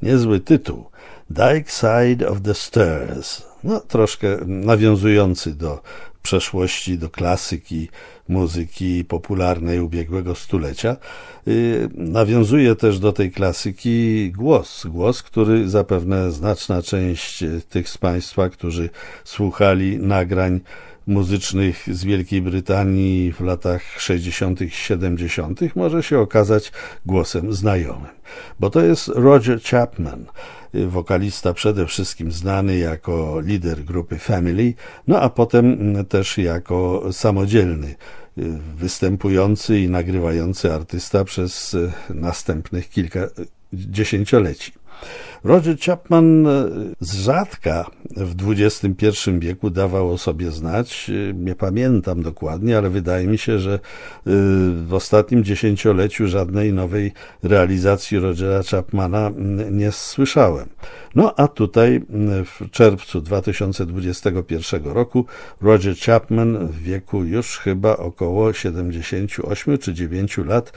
niezły tytuł. Dark Side of the Stairs. No, troszkę nawiązujący do przeszłości, do klasyki muzyki popularnej ubiegłego stulecia. Nawiązuje też do tej klasyki głos, który zapewne znaczna część tych z Państwa, którzy słuchali nagrań muzycznych z Wielkiej Brytanii w latach 60., 70. może się okazać głosem znajomym. Bo to jest Roger Chapman, wokalista przede wszystkim znany jako lider grupy Family, no a potem też jako samodzielny występujący i nagrywający artysta przez następnych kilka dziesięcioleci. Roger Chapman z rzadka w XXI wieku dawał o sobie znać. Nie pamiętam dokładnie, ale wydaje mi się, że w ostatnim dziesięcioleciu żadnej nowej realizacji Rogera Chapmana nie słyszałem. No a tutaj w czerwcu 2021 roku Roger Chapman w wieku już chyba około 78 czy 9 lat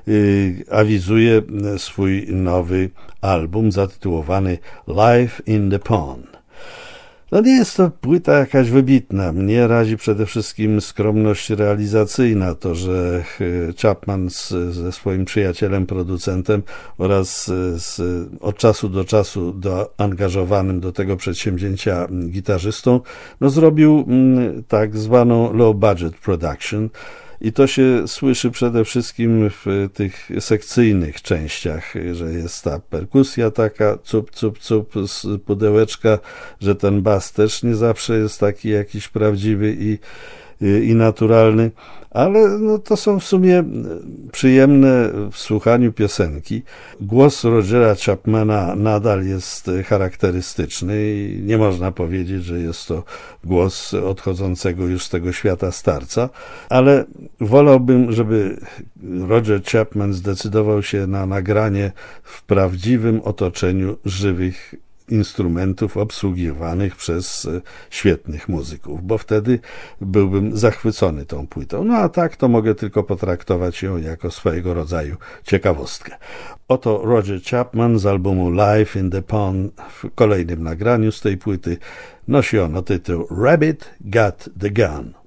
awizuje swój nowy album zatytułowany Live in the Pond. No nie jest to płyta jakaś wybitna. Mnie razi przede wszystkim skromność realizacyjna, to, że Chapman ze swoim przyjacielem, producentem oraz od czasu do czasu angażowanym do tego przedsięwzięcia gitarzystą, zrobił tak zwaną low budget production. I to się słyszy przede wszystkim w tych sekcyjnych częściach, że jest ta perkusja taka cup, cup, cup z pudełeczka, że ten bas też nie zawsze jest taki jakiś prawdziwy i naturalny, ale to są w sumie przyjemne w słuchaniu piosenki. Głos Rogera Chapmana nadal jest charakterystyczny i nie można powiedzieć, że jest to głos odchodzącego już z tego świata starca, ale wolałbym, żeby Roger Chapman zdecydował się na nagranie w prawdziwym otoczeniu żywych instrumentów obsługiwanych przez świetnych muzyków, bo wtedy byłbym zachwycony tą płytą. No a tak to mogę tylko potraktować ją jako swojego rodzaju ciekawostkę. Oto Roger Chapman z albumu Live in the Pond w kolejnym nagraniu z tej płyty. Nosi ono tytuł Rabbit Got the Gun.